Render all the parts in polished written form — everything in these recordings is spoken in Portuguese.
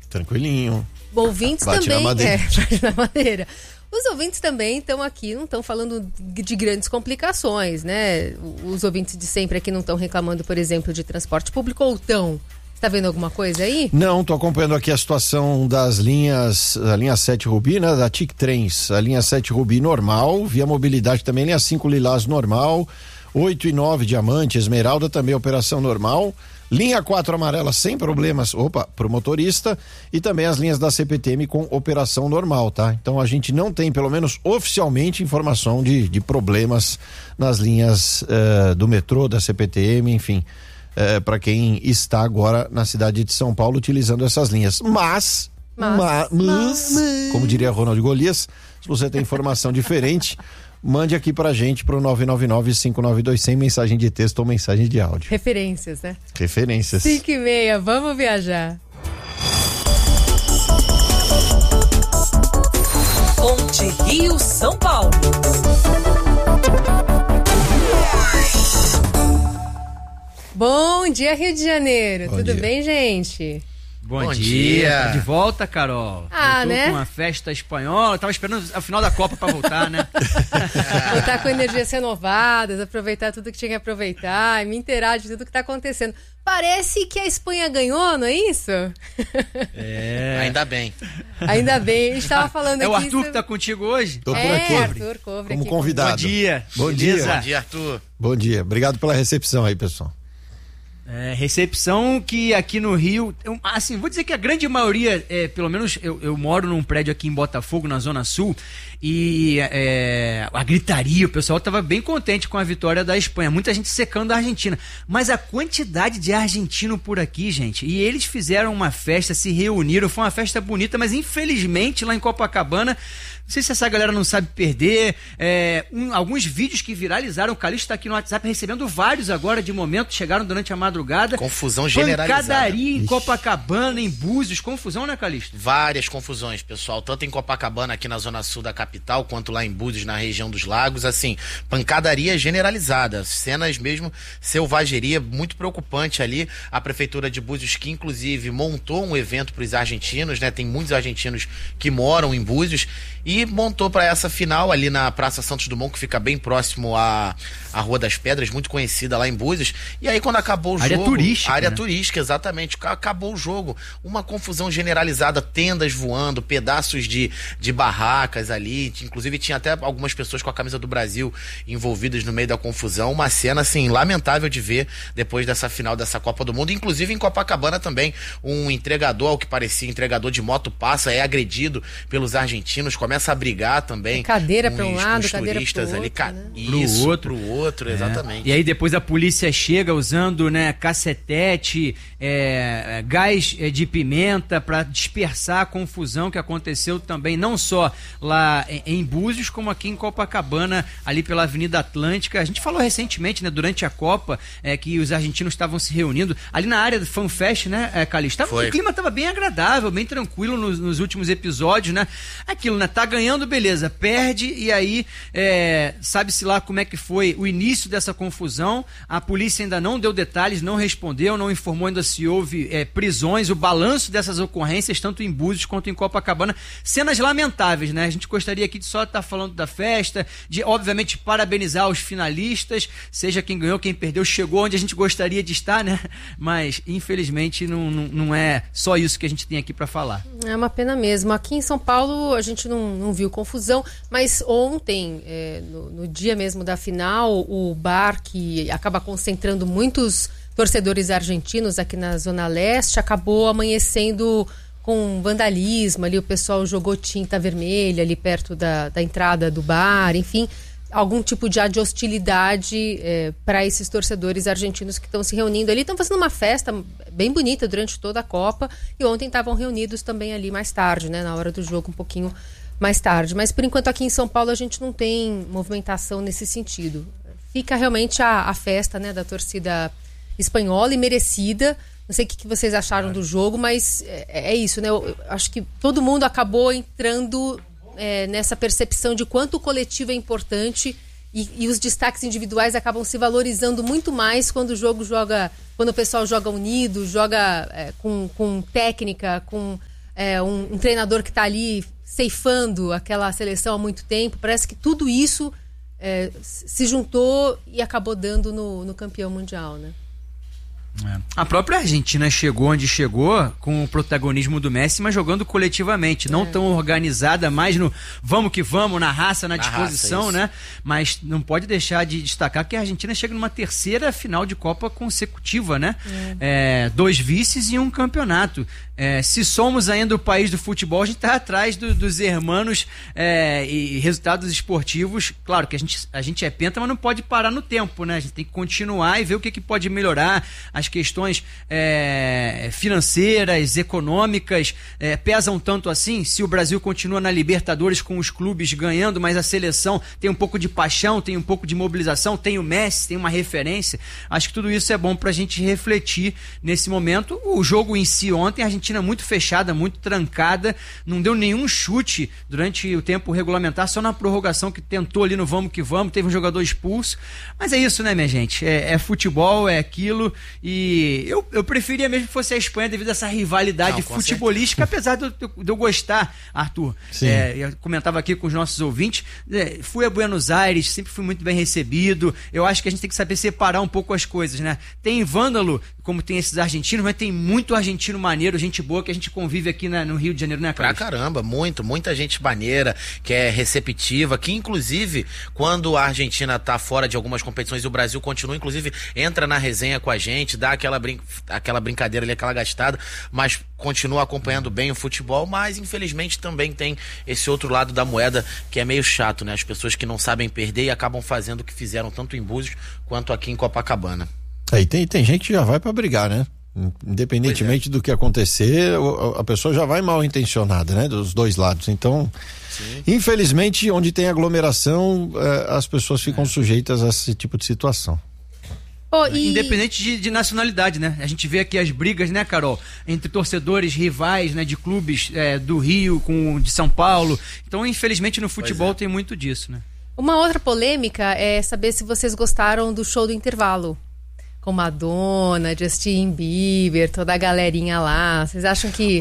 Tranquilinho. Ouvintes bate também. Na madeira. Bate na madeira. Os ouvintes também estão aqui, não estão falando de grandes complicações, né? Os ouvintes de sempre aqui não estão reclamando, por exemplo, de transporte público, ou estão? Está vendo alguma coisa aí? Não, estou acompanhando aqui a situação das linhas, a linha 7 Rubi, né? Da TIC Trens, a linha 7 Rubi normal, Via Mobilidade também, linha 5 Lilás normal, 8 e 9 Diamante, Esmeralda também operação normal, linha 4 amarela sem problemas, pro motorista, e também as linhas da CPTM com operação normal, tá? Então a gente não tem, pelo menos oficialmente, informação de problemas nas linhas do metrô, da CPTM, enfim, para quem está agora na cidade de São Paulo utilizando essas linhas. Mas, como diria Ronald Golias, se você tem informação diferente, mande aqui pra gente pro 999-592-100, mensagem de texto ou mensagem de áudio. Referências, né? Referências. 5h30, vamos viajar. Ponte Rio-São Paulo. Bom dia, Rio de Janeiro. Bom Tudo dia. bem, gente? Bom dia. Tá de volta, Carol. Ah, Voltou né? com uma festa espanhola. Eu tava esperando a final da Copa pra voltar, né? Voltar com energias renovadas, aproveitar tudo que tinha que aproveitar e me inteirar de tudo que tá acontecendo. Parece que a Espanha ganhou, não é isso? Ainda bem. Ainda bem, a gente tava falando É aqui... o Arthur que tá contigo hoje? Tô por aqui, Arthur Covre como aqui convidado. Bom dia. Bom Beleza? dia. Bom dia, Arthur. Bom dia, obrigado pela recepção aí, pessoal. Recepção que aqui no Rio, assim, vou dizer que a grande maioria, pelo menos eu moro num prédio aqui em Botafogo, na Zona Sul, e a gritaria, o pessoal estava bem contente com a vitória da Espanha, muita gente secando a Argentina, mas a quantidade de argentino por aqui, gente, e eles fizeram uma festa, se reuniram, foi uma festa bonita, mas infelizmente lá em Copacabana, não sei se essa galera não sabe perder, alguns vídeos que viralizaram, o Calixto está aqui no WhatsApp recebendo vários agora de momento, chegaram durante a madrugada. Confusão generalizada. Pancadaria em Copacabana, em Búzios, confusão, né, Calixto? Várias confusões, pessoal, tanto em Copacabana, aqui na zona sul da capital, quanto lá em Búzios, na região dos lagos, assim, pancadaria generalizada, cenas mesmo, selvageria, muito preocupante ali, a prefeitura de Búzios, que inclusive montou um evento para os argentinos, né, tem muitos argentinos que moram em Búzios, e montou para essa final ali na Praça Santos Dumont, que fica bem próximo à Rua das Pedras, muito conhecida lá em Búzios, e aí quando acabou o jogo... Área turística, exatamente, acabou o jogo, uma confusão generalizada, tendas voando, pedaços de barracas ali, inclusive tinha até algumas pessoas com a camisa do Brasil envolvidas no meio da confusão, uma cena assim, lamentável de ver depois dessa final dessa Copa do Mundo, inclusive em Copacabana também, um entregador, ao que parecia entregador de moto, passa, é agredido pelos argentinos, começa a brigar também. Cadeira para um lado, cadeira turistas pro ali, outro, né? Isso, pro outro, exatamente. E aí depois a polícia chega usando, né, cacetete, gás de pimenta para dispersar a confusão que aconteceu também, não só lá em Búzios, como aqui em Copacabana, ali pela Avenida Atlântica. A gente falou recentemente, né, durante a Copa, que os argentinos estavam se reunindo ali na área do FanFest, né, Calixto? O clima estava bem agradável, bem tranquilo nos últimos episódios, né? Aquilo, né? Tá ganhando, beleza, perde, e aí sabe-se lá como é que foi o início dessa confusão. A polícia ainda não deu detalhes, não respondeu, não informou ainda se houve prisões, o balanço dessas ocorrências, tanto em Búzios quanto em Copacabana. Cenas lamentáveis, né? A gente gostaria aqui de só estar falando da festa, de, obviamente, parabenizar os finalistas, seja quem ganhou, quem perdeu, chegou onde a gente gostaria de estar, né? Mas, infelizmente, não é só isso que a gente tem aqui para falar. É uma pena mesmo. Aqui em São Paulo a gente não viu confusão, mas ontem, no dia mesmo da final, o bar que acaba concentrando muitos torcedores argentinos aqui na Zona Leste acabou amanhecendo com vandalismo. Ali o pessoal jogou tinta vermelha ali perto da entrada do bar, enfim, algum tipo de hostilidade para esses torcedores argentinos que estão se reunindo ali. Estão fazendo uma festa bem bonita durante toda a Copa, e ontem estavam reunidos também ali mais tarde, né, na hora do jogo, um pouquinho mais tarde. Mas por enquanto aqui em São Paulo a gente não tem movimentação nesse sentido. Fica realmente a festa, né, da torcida espanhola, e merecida. Não sei o que vocês acharam do jogo, mas é isso, né? Eu acho que todo mundo acabou entrando nessa percepção de quanto o coletivo é importante, e os destaques individuais acabam se valorizando muito mais quando o pessoal joga unido, joga com técnica, com um treinador que está ali ceifando aquela seleção há muito tempo. Parece que tudo isso se juntou e acabou dando no campeão mundial, né? A própria Argentina chegou onde chegou com o protagonismo do Messi, mas jogando coletivamente, não tão organizada, mais no vamos que vamos, na raça, na disposição, raça, né? Mas não pode deixar de destacar que a Argentina chega numa terceira final de Copa consecutiva, né? 2 vices e um campeonato. Se somos ainda o país do futebol, a gente está atrás dos hermanos e resultados esportivos. Claro que a gente é penta, mas não pode parar no tempo, né? A gente tem que continuar e ver o que pode melhorar. As questões financeiras, econômicas, pesam tanto assim. Se o Brasil continua na Libertadores com os clubes ganhando, mas a seleção tem um pouco de paixão, tem um pouco de mobilização, tem o Messi, tem uma referência. Acho que tudo isso é bom pra gente refletir nesse momento. O jogo em si ontem, a Argentina muito fechada, muito trancada, não deu nenhum chute durante o tempo regulamentar, só na prorrogação que tentou ali no vamos que vamos, teve um jogador expulso. Mas é isso, né, minha gente? É futebol, é aquilo. E eu preferia mesmo que fosse a Espanha devido a essa rivalidade futebolística, apesar de eu gostar, Arthur. Eu comentava aqui com os nossos ouvintes, fui a Buenos Aires, sempre fui muito bem recebido. Eu acho que a gente tem que saber separar um pouco as coisas, né? Tem vândalo, como tem esses argentinos, mas tem muito argentino maneiro, gente boa, que a gente convive aqui no Rio de Janeiro, né, Carlos? Pra caramba, muita gente maneira, que é receptiva, que inclusive, quando a Argentina tá fora de algumas competições e o Brasil continua, inclusive, entra na resenha com a gente, dá aquela brincadeira ali, aquela gastada, mas continua acompanhando bem o futebol, mas infelizmente também tem esse outro lado da moeda que é meio chato, né? As pessoas que não sabem perder e acabam fazendo o que fizeram tanto em Búzios quanto aqui em Copacabana. Aí tem gente que já vai pra brigar, né? Independentemente do que acontecer, a pessoa já vai mal intencionada, né? Dos dois lados. Então, infelizmente, onde tem aglomeração, as pessoas ficam sujeitas a esse tipo de situação. Independente de nacionalidade, né? A gente vê aqui as brigas, né, Carol? Entre torcedores rivais, né? De clubes do Rio com de São Paulo. Então, infelizmente, no futebol tem muito disso, né? Uma outra polêmica é saber se vocês gostaram do show do intervalo. Com Madonna, Justin Bieber, toda a galerinha lá. Vocês acham que...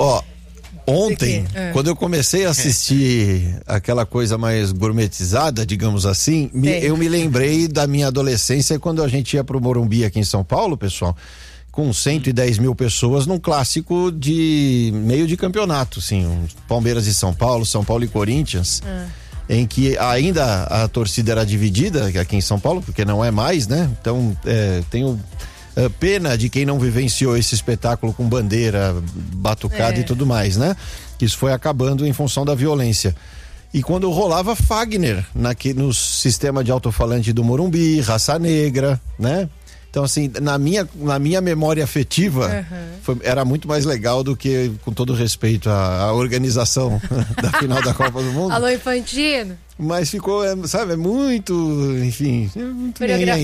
Ontem, quando eu comecei a assistir aquela coisa mais gourmetizada, digamos assim, eu me lembrei da minha adolescência, quando a gente ia pro Morumbi aqui em São Paulo, pessoal, com 110 mil pessoas, num clássico de meio de campeonato, assim, Palmeiras e São Paulo e Corinthians, em que ainda a torcida era dividida aqui em São Paulo, porque não é mais, né? Então, tenho pena de quem não vivenciou esse espetáculo com bandeira, batucada e tudo mais, né? Isso foi acabando em função da violência. E quando rolava Fagner no sistema de alto-falante do Morumbi, Raça Negra, né? Então, assim, na minha memória afetiva, era muito mais legal do que, com todo respeito, a organização da final da Copa do Mundo. Alô, Infantino. Mas ficou, sabe, muito, enfim, muito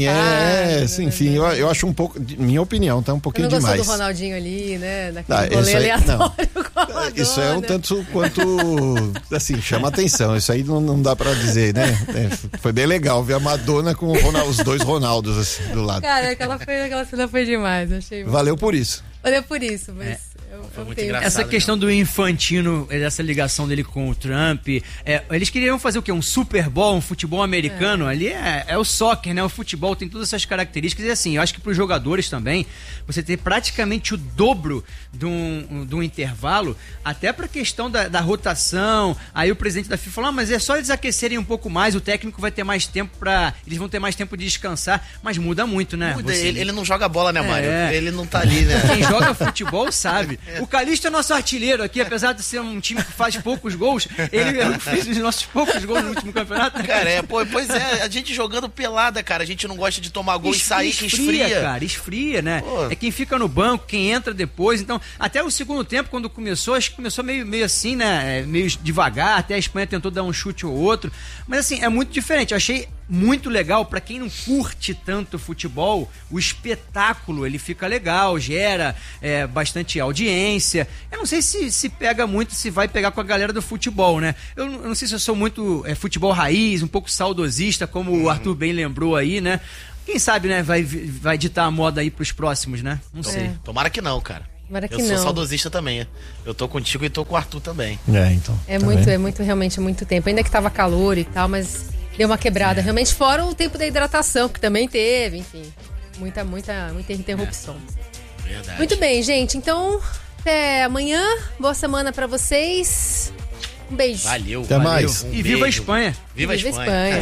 enfim, eu acho um pouco, minha opinião, tá um pouquinho demais. Não gostou do Ronaldinho ali, né, naquele rolê aleatório com a Madonna. Isso é um tanto quanto, assim, chama atenção, isso aí não dá pra dizer, né, foi bem legal ver a Madonna com os dois Ronaldos assim, do lado. Cara, aquela cena foi demais, achei. Valeu por isso, mas... Essa questão do Infantino, essa ligação dele com o Trump, eles queriam fazer o quê? Um Super Bowl, um futebol americano, ali é o soccer, né? O futebol tem todas essas características e assim, eu acho que para os jogadores também, você ter praticamente o dobro de um intervalo, até para a questão da rotação, aí o presidente da FIFA falou, mas é só eles aquecerem um pouco mais, o técnico vai ter mais tempo eles vão ter mais tempo de descansar, mas muda muito, né? Ele não joga bola, né, Mário? Ele não tá ali, né? Quem joga futebol sabe. O Calixto é nosso artilheiro aqui, apesar de ser um time que faz poucos gols, ele fez os nossos poucos gols no último campeonato. Cara, pois é, a gente jogando pelada, cara, a gente não gosta de tomar gol e sair que esfria. Cara, esfria, né? Pô. É quem fica no banco, quem entra depois, então, até o segundo tempo, quando começou, acho que começou meio assim, né, meio devagar, até a Espanha tentou dar um chute ou outro, mas assim, é muito diferente, eu achei muito legal, pra quem não curte tanto futebol, o espetáculo, ele fica legal, gera bastante audiência. Eu não sei se pega muito, se vai pegar com a galera do futebol, né? Eu não sei se eu sou muito futebol raiz, um pouco saudosista, como o Arthur bem lembrou aí, né? Quem sabe, né, vai ditar a moda aí pros próximos, né? Não sei. Tomara que não, cara. Tomara que Eu sou não. saudosista também. Eu tô contigo e tô com o Arthur também. Então. Realmente é muito tempo. Ainda que tava calor e tal, mas deu uma quebrada. Realmente, fora o tempo da hidratação, que também teve, enfim. Muita interrupção. Verdade. Muito bem, gente. Então, até amanhã. Boa semana pra vocês. Um beijo. Valeu. Até mais. Um E viva a beijo. Espanha. Viva a Viva a Espanha.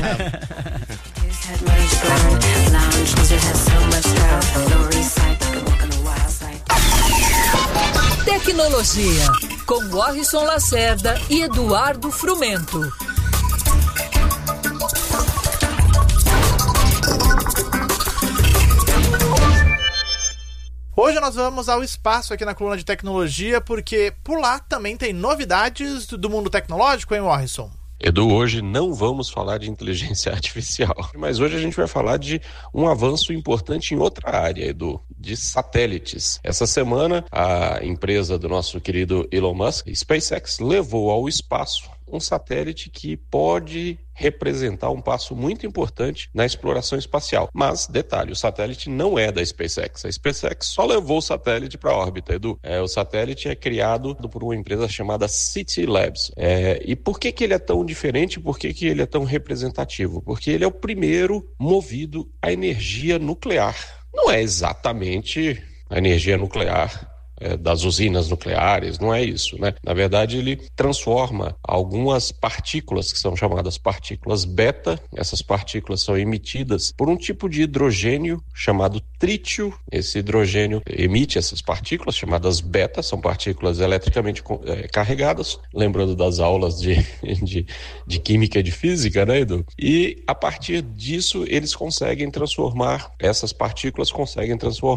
Tecnologia, com Warrison Lacerda e Eduardo Frumento. Hoje nós vamos ao espaço aqui na coluna de tecnologia, porque por lá também tem novidades do mundo tecnológico, hein, Warrison? Edu, hoje não vamos falar de inteligência artificial, mas hoje a gente vai falar de um avanço importante em outra área, Edu, de satélites. Essa semana, a empresa do nosso querido Elon Musk, SpaceX, levou ao espaço um satélite que pode representar um passo muito importante na exploração espacial. Mas, detalhe, o satélite não é da SpaceX. A SpaceX só levou o satélite para a órbita, Edu. O satélite é criado por uma empresa chamada City Labs. E por que ele é tão diferente? Por que ele é tão representativo? Porque ele é o primeiro movido à energia nuclear. Não é exatamente a energia nuclear das usinas nucleares, não é isso, né? Na verdade, ele transforma algumas partículas que são chamadas partículas beta. Essas partículas são emitidas por um tipo de hidrogênio chamado trítio. Esse hidrogênio emite essas partículas chamadas beta, são partículas eletricamente carregadas, lembrando das aulas de química e de física, né, Edu? E a partir disso, eles conseguem essas partículas conseguem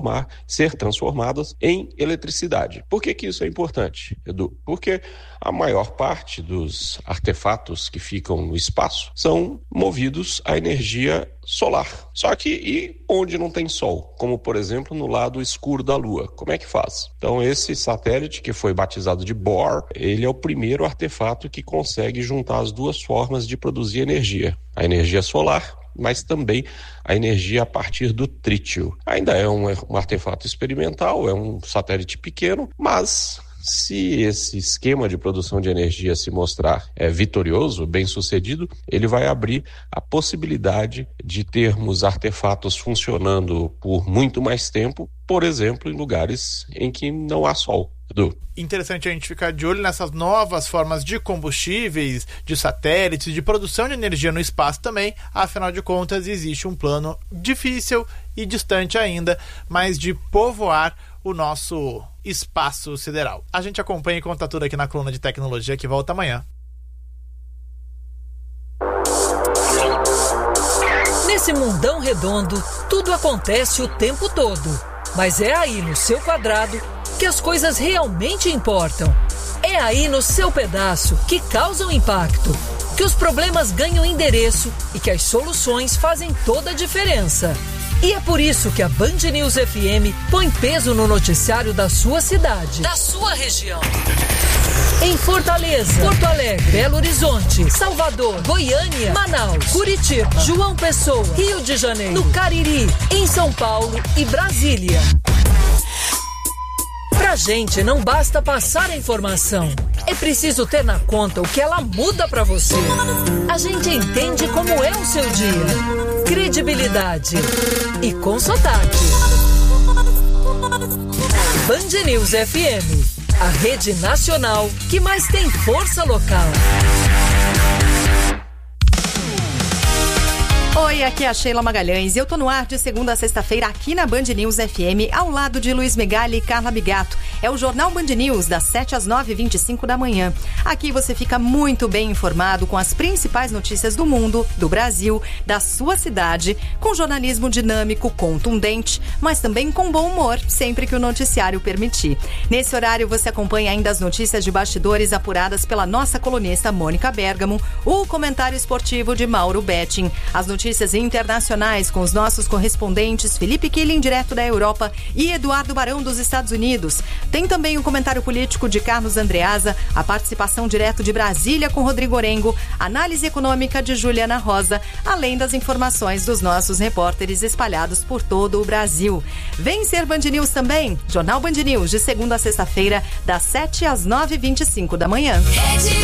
ser transformadas em eletricidade. Por que isso é importante, Edu? Porque a maior parte dos artefatos que ficam no espaço são movidos à energia solar. Só que e onde não tem sol? Como, por exemplo, no lado escuro da Lua. Como é que faz? Então, esse satélite, que foi batizado de Bohr, ele é o primeiro artefato que consegue juntar as duas formas de produzir energia. A energia solar, mas também a energia a partir do trítio. Ainda é um artefato experimental, é um satélite pequeno, mas se esse esquema de produção de energia se mostrar vitorioso, bem sucedido, ele vai abrir a possibilidade de termos artefatos funcionando por muito mais tempo, por exemplo, em lugares em que não há sol. Edu. Interessante a gente ficar de olho nessas novas formas de combustíveis, de satélites, de produção de energia no espaço também. Afinal de contas, existe um plano difícil e distante ainda, mas de povoar o nosso espaço sideral. A gente acompanha e conta tudo aqui na coluna de tecnologia, que volta amanhã. Nesse mundão redondo, tudo acontece o tempo todo. Mas é aí no seu quadrado que as coisas realmente importam. É aí no seu pedaço que causam impacto, que os problemas ganham endereço e que as soluções fazem toda a diferença. E é por isso que a Band News FM põe peso no noticiário da sua cidade, da sua região. Em Fortaleza, Porto Alegre, Belo Horizonte, Salvador, Goiânia, Manaus, Curitiba, João Pessoa, Rio de Janeiro, no Cariri, em São Paulo e Brasília. Pra gente não basta passar a informação, é preciso ter na conta o que ela muda pra você. A gente entende como é o seu dia. Credibilidade e com sotaque. Band News FM, a rede nacional que mais tem força local. Oi, aqui é a Sheila Magalhães e eu tô no ar de segunda a sexta-feira aqui na Band News FM, ao lado de Luiz Megali e Carla Bigato. É o Jornal Band News, das 7 às 9h25 da manhã. Aqui você fica muito bem informado com as principais notícias do mundo, do Brasil, da sua cidade, com jornalismo dinâmico, contundente, mas também com bom humor, sempre que o noticiário permitir. Nesse horário você acompanha ainda as notícias de bastidores apuradas pela nossa colunista Mônica Bergamo, o comentário esportivo de Mauro Betting, as notícias notícias internacionais com os nossos correspondentes Felipe Killing, direto da Europa, e Eduardo Barão, dos Estados Unidos. Tem também o comentário político de Carlos Andreasa, a participação direto de Brasília com Rodrigo Orengo, análise econômica de Juliana Rosa, além das informações dos nossos repórteres espalhados por todo o Brasil. Vem ser Band News também, Jornal Band News, de segunda a sexta-feira, das 7 às 9h25 da manhã.